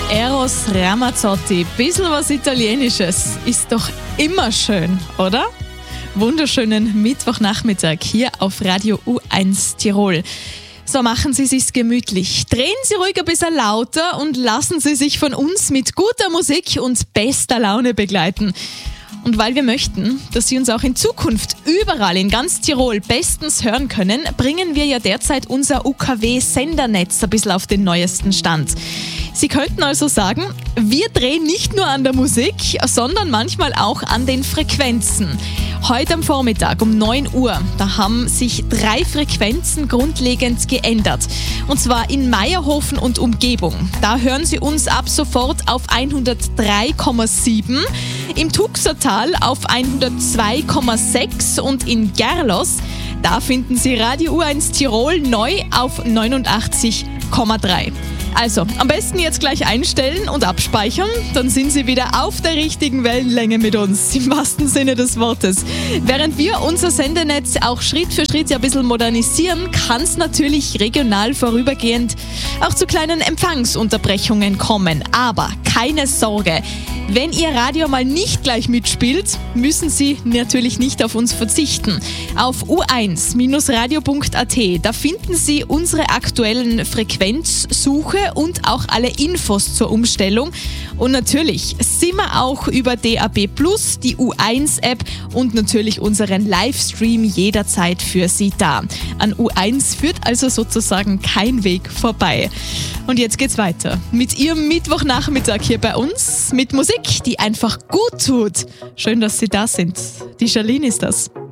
Eros Ramazzotti. Bisschen was Italienisches ist doch immer schön, oder? Wunderschönen Mittwochnachmittag hier auf Radio U1 Tirol. So, machen Sie sich's gemütlich. Drehen Sie ruhig ein bisschen lauter und lassen Sie sich von uns mit guter Musik und bester Laune begleiten. Und weil wir möchten, dass Sie uns auch in Zukunft überall in ganz Tirol bestens hören können, bringen wir ja derzeit unser UKW-Sendernetz ein bisschen auf den neuesten Stand. Sie könnten also sagen, wir drehen nicht nur an der Musik, sondern manchmal auch an den Frequenzen. Heute am Vormittag um 9 Uhr, da haben sich 3 Frequenzen grundlegend geändert. Und zwar in Meierhofen und Umgebung. Da hören Sie uns ab sofort auf 103,7, im Tuxertal auf 102,6 und in Gerlos, da finden Sie Radio U1 Tirol neu auf 89,3. Also, am besten jetzt gleich einstellen und abspeichern, dann sind Sie wieder auf der richtigen Wellenlänge mit uns, im wahrsten Sinne des Wortes. Während wir unser Sendenetz auch Schritt für Schritt ein bisschen modernisieren, kann es natürlich regional vorübergehend auch zu kleinen Empfangsunterbrechungen kommen. Aber keine Sorge, wenn Ihr Radio mal nicht gleich mitspielt, müssen Sie natürlich nicht auf uns verzichten. Auf u1-radio.at, da finden Sie unsere aktuellen Frequenzsuche und auch alle Infos zur Umstellung. Und natürlich sind wir auch über DAB+, die U1-App und natürlich unseren Livestream jederzeit für Sie da. An U1 führt also sozusagen kein Weg vorbei. Und jetzt geht's weiter mit Ihrem Mittwochnachmittag hier bei uns mit Musik, die einfach gut tut. Schön, dass Sie da sind. Die Charlene ist das.